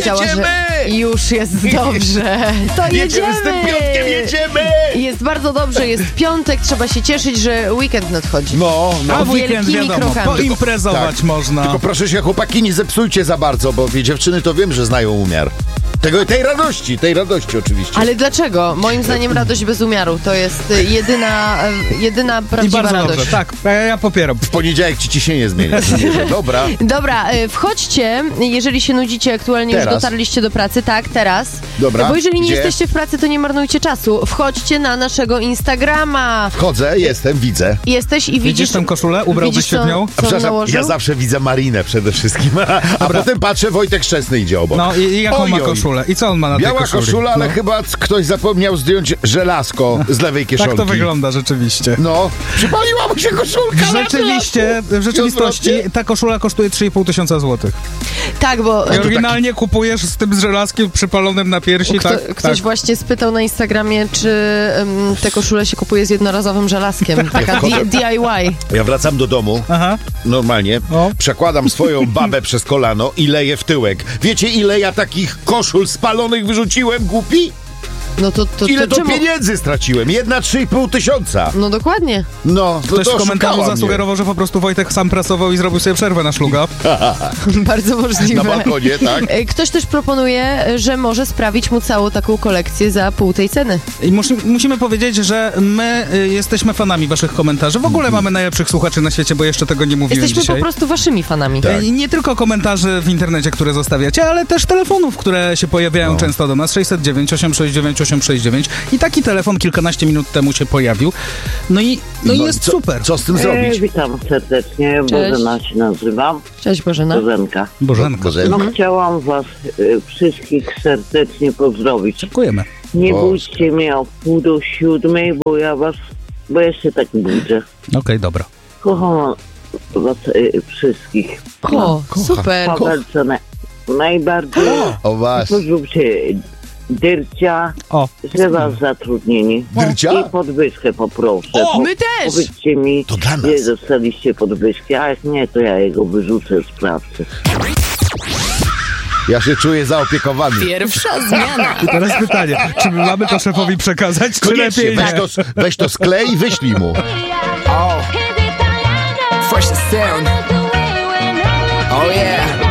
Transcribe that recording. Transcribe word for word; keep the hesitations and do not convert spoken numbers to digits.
powiedziała, jedziemy! że już jest dobrze. To jedziemy! Jedziemy z tym piątkiem, jedziemy! Jest bardzo dobrze, jest piątek, trzeba się cieszyć, że weekend nadchodzi. No, no. A w weekend wielkimi wiadomo, krokami. poimprezować Tak. można. Tylko proszę się, chłopaki, nie zepsujcie za bardzo, bo wie, dziewczyny to wiem, że znają umiar. Tego, tej radości, tej radości oczywiście. Ale dlaczego? Moim zdaniem radość bez umiaru to jest y, jedyna, y, jedyna I prawdziwa bardzo radość. dobrze, tak, ja, ja popieram. W poniedziałek ci ciśnienie zmienia. Dobra. Dobra, y, wchodźcie, jeżeli się nudzicie, aktualnie Teraz. już dotarliście do pracy, tak, teraz. Dobra, Bo jeżeli nie gdzie? jesteście w pracy, to nie marnujcie czasu. Wchodźcie na naszego Instagrama. Wchodzę, jestem, widzę. Jesteś i widzisz... Widzisz tę koszulę? Ubrałbyś widzisz, się w co- nią? co A przepraszam, nałożył? ja zawsze widzę Marinę przede wszystkim. A potem patrzę, Wojtek Szczesny idzie obok. No i, i jaką Oj, ma oj. koszulę? I co on ma na tej Biała koszuli? koszula, ale No. chyba c- ktoś zapomniał zdjąć żelazko z lewej kieszonki. Tak to wygląda rzeczywiście. No, przypaliła mu się koszulka. Rzeczywiście, w rzeczywistości Odwrotnie. ta koszula kosztuje trzy i pół tysiąca złotych. Tak, bo... I oryginalnie kupujesz z tym żelazkiem przypalonym na piersi, Kto, tak? ktoś tak. właśnie spytał na Instagramie, czy um, te koszule się kupuje z jednorazowym żelazkiem. Taka D- D I Y. Ja wracam do domu, Aha. normalnie, O. przekładam swoją babę przez kolano i leję w tyłek. Wiecie, ile ja takich koszul spalonych wyrzuciłem, głupi? No to, to, Ile to to czemu? pieniędzy straciłem? Jedna trzech i pół tysiąca. No dokładnie. No, to, Ktoś to w komentarzu oszukała zasugerował, że po prostu Wojtek sam prasował i zrobił sobie przerwę na szluga. Bardzo możliwe. mnie. Na balkonie, tak? E, Ktoś też proponuje, że może sprawić mu całą taką kolekcję za pół tej ceny. I musi, musimy powiedzieć, że my y, jesteśmy fanami waszych komentarzy. W ogóle mamy najlepszych słuchaczy na świecie, bo jeszcze tego nie mówiłem Jesteśmy dzisiaj. po prostu waszymi fanami. Tak. I nie tylko komentarzy w internecie, które zostawiacie, ale też telefonów, które się pojawiają No. często do nas. sześćset dziewięć, osiemset sześćdziesiąt dziewięć, osiemset sześćdziesiąt dziewięć. I taki telefon kilkanaście minut temu się pojawił. No i, no i No, jest co, super. Co z tym E, zrobić? witam serdecznie, Bożena się nazywam, Cześć Bożena. Bożenka. Bożenka. Boże, No chciałam was e, wszystkich serdecznie pozdrowić. Dziękujemy. Nie Boże. budźcie mnie o pół do siódmej, bo ja was, bo ja się tak budzę. Okej, dobra. Kocham was e, wszystkich. O, super. Pawelce na, najbardziej. O właśnie. Pozróbcie Dyrcia, O, że was zatrudnieni. Dyrcia? I podwyżkę poproszę. O, Po- my też! Powiedzcie mi, To dla nas. gdzie dostaliście podwyżki, a jak nie, to ja jego wyrzucę z pracy. Ja się czuję zaopiekowany. Pierwsza zmiana. i teraz pytanie, czy my mamy to szefowi przekazać, czy Koniecznie, lepiej weź nie? to, weź to sklej i wyślij mu. Fresh the sound. Oh yeah.